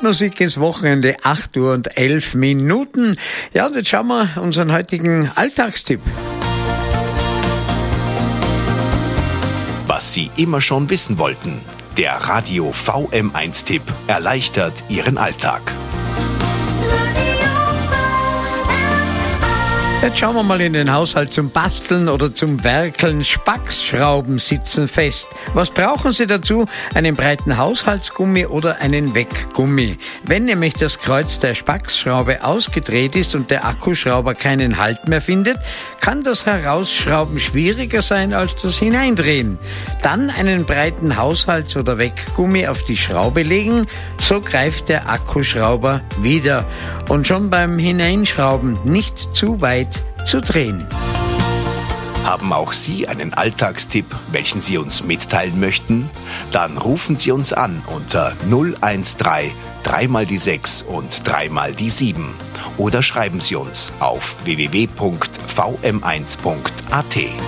Musik ins Wochenende, 8:11 Uhr. Ja, und jetzt schauen wir unseren heutigen Alltagstipp. Was Sie immer schon wissen wollten. Der Radio VM1-Tipp erleichtert Ihren Alltag. Jetzt schauen wir mal in den Haushalt zum Basteln oder zum Werkeln. Spacksschrauben sitzen fest. Was brauchen Sie dazu? Einen breiten Haushaltsgummi oder einen Weggummi. Wenn nämlich das Kreuz der Spacksschraube ausgedreht ist und der Akkuschrauber keinen Halt mehr findet, kann das Herausschrauben schwieriger sein als das Hineindrehen. Dann einen breiten Haushalts- oder Weggummi auf die Schraube legen, so greift der Akkuschrauber wieder. Und schon beim Hineinschrauben nicht zu weit zu drehen. Haben auch Sie einen Alltagstipp, welchen Sie uns mitteilen möchten? Dann rufen Sie uns an unter 013 3 mal die 6 und 3 mal die 7 oder schreiben Sie uns auf www.vm1.at.